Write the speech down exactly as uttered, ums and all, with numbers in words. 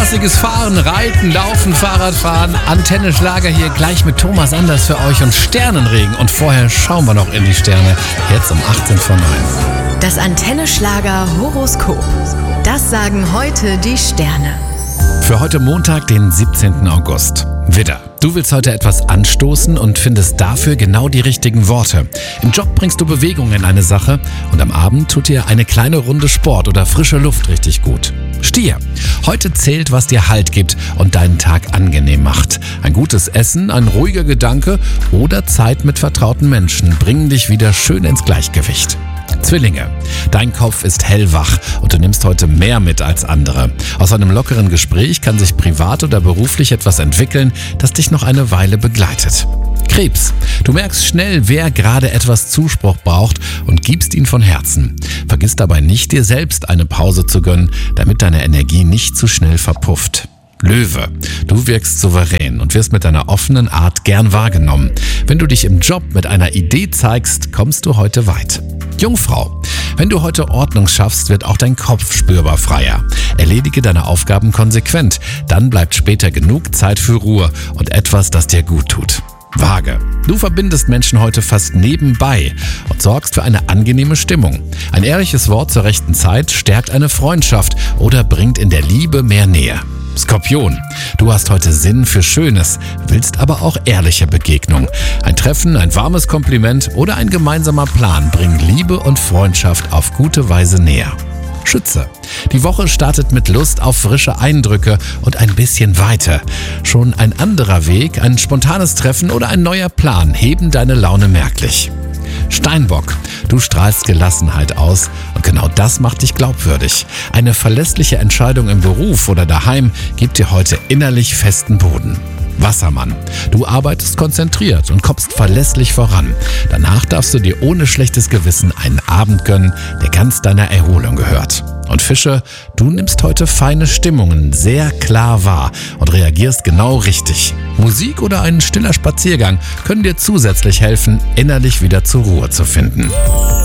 spaßiges Fahren, Reiten, Laufen, Fahrradfahren. Antenne Schlager hier gleich mit Thomas Anders für euch und Sternenregen. Und vorher schauen wir noch in die Sterne. Jetzt um achtzehn vor neun. Das Antenne Schlager Horoskop. Das sagen heute die Sterne. Für heute Montag, den siebzehnten August. Widder, du willst heute etwas anstoßen und findest dafür genau die richtigen Worte. Im Job bringst du Bewegung in eine Sache und am Abend tut dir eine kleine Runde Sport oder frische Luft richtig gut. Stier, heute zählt, was dir Halt gibt und deinen Tag angenehm macht. Ein gutes Essen, ein ruhiger Gedanke oder Zeit mit vertrauten Menschen bringen dich wieder schön ins Gleichgewicht. Zwillinge, dein Kopf ist hellwach und du nimmst heute mehr mit als andere. Aus einem lockeren Gespräch kann sich privat oder beruflich etwas entwickeln, das dich noch eine Weile begleitet. Krebs, du merkst schnell, wer gerade etwas Zuspruch braucht und gibst ihn von Herzen. Vergiss dabei nicht, dir selbst eine Pause zu gönnen, damit deine Energie nicht zu schnell verpufft. Löwe, du wirkst souverän und wirst mit deiner offenen Art gern wahrgenommen. Wenn du dich im Job mit einer Idee zeigst, kommst du heute weit. Jungfrau, wenn du heute Ordnung schaffst, wird auch dein Kopf spürbar freier. Erledige deine Aufgaben konsequent, dann bleibt später genug Zeit für Ruhe und etwas, das dir gut tut. Waage, du verbindest Menschen heute fast nebenbei und sorgst für eine angenehme Stimmung. Ein ehrliches Wort zur rechten Zeit stärkt eine Freundschaft oder bringt in der Liebe mehr Nähe. Skorpion, du hast heute Sinn für Schönes, willst aber auch ehrliche Begegnung. Ein Treffen, ein warmes Kompliment oder ein gemeinsamer Plan bringen Liebe und Freundschaft auf gute Weise näher. Schütze, die Woche startet mit Lust auf frische Eindrücke und ein bisschen Weite. Schon ein anderer Weg, ein spontanes Treffen oder ein neuer Plan heben deine Laune merklich. Steinbock, du strahlst Gelassenheit aus und genau das macht dich glaubwürdig. Eine verlässliche Entscheidung im Beruf oder daheim gibt dir heute innerlich festen Boden. Wassermann, du arbeitest konzentriert und kommst verlässlich voran. Danach darfst du dir ohne schlechtes Gewissen einen Abend gönnen, der ganz deiner Erholung gehört. Und Fische, du nimmst heute feine Stimmungen sehr klar wahr und reagierst genau richtig. Musik oder ein stiller Spaziergang können dir zusätzlich helfen, innerlich wieder zur Ruhe zu finden.